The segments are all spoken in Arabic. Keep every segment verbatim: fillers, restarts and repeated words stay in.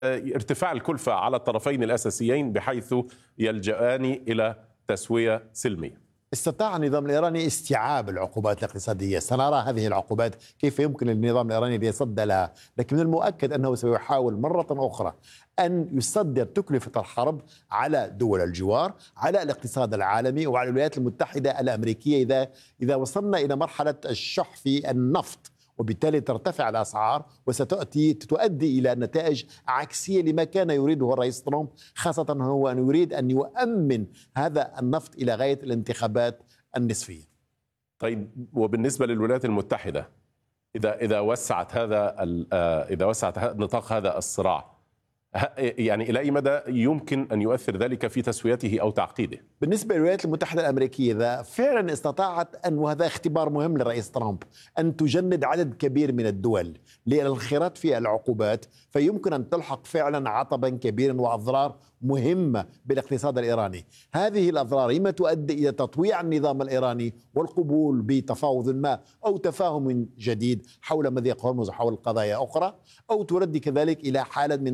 ارتفاع الكلفة على الطرفين الأساسيين بحيث يلجأان إلى تسوية سلمية. استطاع النظام الإيراني استيعاب العقوبات الاقتصادية، سنرى هذه العقوبات كيف يمكن للنظام الإيراني أن يصد لها، لكن من المؤكد أنه سيحاول مرة أخرى أن يصدر تكلفة الحرب على دول الجوار، على الاقتصاد العالمي وعلى الولايات المتحدة الأمريكية إذا إذا وصلنا إلى مرحلة الشح في النفط، وبالتالي ترتفع الأسعار وستؤتي تؤدي إلى نتائج عكسية لما كان يريده الرئيس ترامب، خاصة هو أن يريد أن يؤمن هذا النفط إلى غاية الانتخابات النصفية. طيب، وبالنسبة للولايات المتحدة إذا إذا وسعت هذا إذا وسعت نطاق هذا الصراع، يعني إلى أي مدى يمكن أن يؤثر ذلك في تسويته أو تعقيده؟ بالنسبة للولايات المتحدة الأمريكية إذا فعلا استطاعت أن، وهذا اختبار مهم للرئيس ترامب، أن تجند عدد كبير من الدول للانخراط في العقوبات، فيمكن أن تلحق فعلا عطبا كبيرا وأضرار مهمة بالاقتصاد الإيراني. هذه الأضرار إما تؤدي إلى تطويع النظام الإيراني والقبول بتفاوض ما أو تفاهم جديد حول مضيق هرمز وحول قضايا أخرى، أو تؤدي كذلك إلى حالة من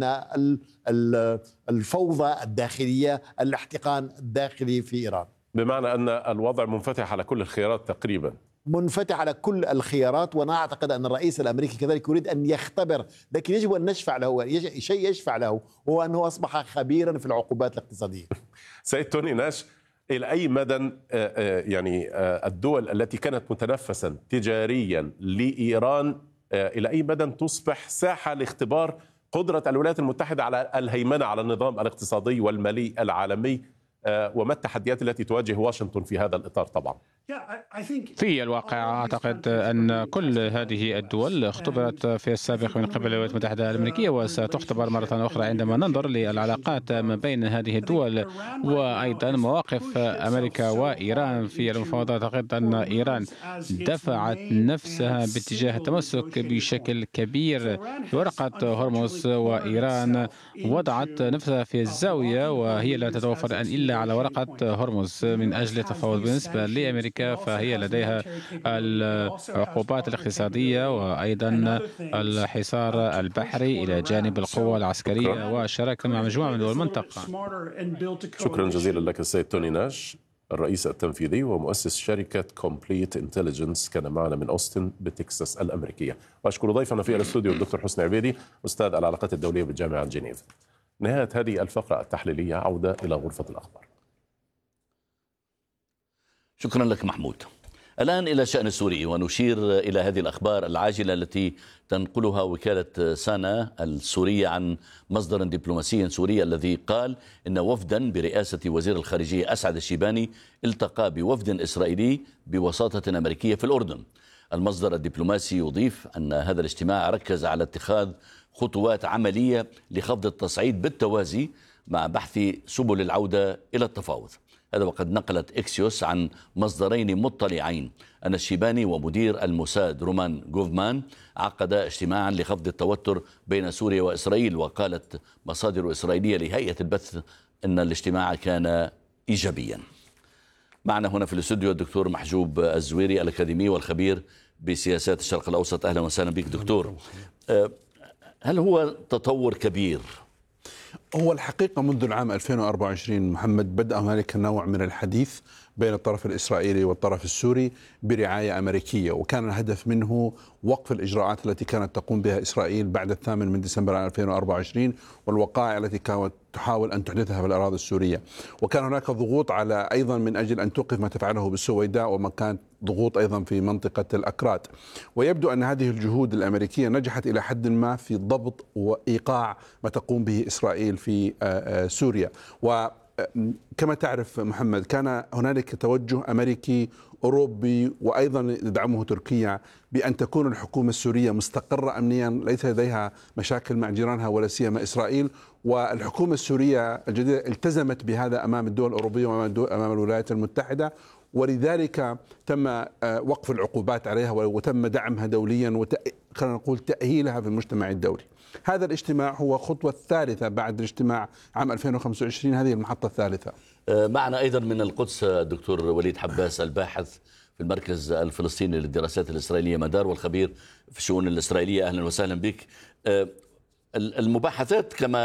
الفوضى الداخلية، الاحتقان الداخلي في إيران. بمعنى أن الوضع منفتح على كل الخيارات تقريبا، منفتح على كل الخيارات، وأنا أعتقد أن الرئيس الأمريكي كذلك يريد أن يختبر، لكن يجب أن نشفع له شيء يشفع له، هو أنه أصبح خبيرا في العقوبات الاقتصادية. سيد توني ناش، إلى أي مدى يعني الدول التي كانت متنفسا تجاريا لإيران إلى أي مدى تصبح ساحة لاختبار قدرة الولايات المتحدة على الهيمنة على النظام الاقتصادي والمالي العالمي، وما التحديات التي تواجه واشنطن في هذا الإطار؟ طبعا في الواقع أعتقد أن كل هذه الدول اختبرت في السابق من قبل الولايات المتحدة الأمريكية، وستختبر مرة أخرى عندما ننظر للعلاقات ما بين هذه الدول وأيضا مواقف أمريكا وإيران في المفاوضات. أعتقد أن إيران دفعت نفسها باتجاه التمسك بشكل كبير بورقة هرمز، وإيران وضعت نفسها في الزاوية وهي لا تتوفر الآن إلا على ورقة هرمز من أجل التفاوض. بالنسبة لأمريكا فهي لديها العقوبات الاقتصادية وأيضا الحصار البحري إلى جانب القوى العسكرية والشراكة مع مجموعة من دول المنطقة. شكرا جزيلا لك السيد توني ناش، الرئيس التنفيذي ومؤسس شركة كومبليت انتليجنس، كان معنا من أوستن بتكساس الأمريكية. وأشكر ضيفنا في الاستوديو الدكتور حسني عبيدي، أستاذ العلاقات الدولية بالجامعة جنيف. نهاية هذه الفقرة التحليلية، عودة إلى غرفة الأخبار. شكرا لك محمود. الآن إلى الشأن السوري، ونشير إلى هذه الأخبار العاجلة التي تنقلها وكالة سانا السورية عن مصدر دبلوماسي سوري الذي قال إن وفدا برئاسة وزير الخارجية أسعد الشيباني التقى بوفد إسرائيلي بوساطة أمريكية في الأردن. المصدر الدبلوماسي يضيف أن هذا الاجتماع ركز على اتخاذ خطوات عملية لخفض التصعيد بالتوازي مع بحث سبل العودة إلى التفاوض. هذا وقد نقلت إكسيوس عن مصدرين مطلعين أن الشيباني ومدير الموساد رومان غوفمان عقدا اجتماعا لخفض التوتر بين سوريا وإسرائيل. وقالت مصادر إسرائيلية لهيئة البث أن الاجتماع كان إيجابيا. معنا هنا في الاستوديو الدكتور محجوب الزويري الأكاديمي والخبير بسياسات الشرق الأوسط. أهلا وسهلا بك دكتور. هل هو تطور كبير؟ هو الحقيقة منذ العام ألفين وأربعة وعشرين محمد بدأ هنالك نوع من الحديث بين الطرف الإسرائيلي والطرف السوري برعاية أمريكية، وكان الهدف منه وقف الإجراءات التي كانت تقوم بها إسرائيل بعد الثامن من ديسمبر ألفين وأربعة وعشرين والوقائع التي كانت تحاول أن تحدثها في الأراضي السورية. وكان هناك ضغوط على أيضا من أجل أن توقف ما تفعله بالسويداء، وما كانت ضغوط أيضا في منطقة الأكراد. ويبدو أن هذه الجهود الأمريكية نجحت إلى حد ما في ضبط وإيقاع ما تقوم به إسرائيل في سوريا. وكما تعرف محمد كان هنالك توجه أمريكي أوروبي وأيضا يدعمه تركيا بأن تكون الحكومة السورية مستقرة أمنيا، ليس لديها مشاكل مع جيرانها ولا سيما إسرائيل. والحكومة السورية الجديدة التزمت بهذا أمام الدول الأوروبية وأمام الولايات المتحدة، ولذلك تم وقف العقوبات عليها وتم دعمها دوليا وخلينا نقول تأهيلها في المجتمع الدولي. هذا الاجتماع هو الخطوة الثالثة بعد الاجتماع عام ألفين وخمسة وعشرين، هذه المحطة الثالثة. معنا أيضا من القدس الدكتور وليد حباس الباحث في المركز الفلسطيني للدراسات الإسرائيلية مدار والخبير في الشؤون الإسرائيلية. أهلا وسهلا بك. المباحثات كما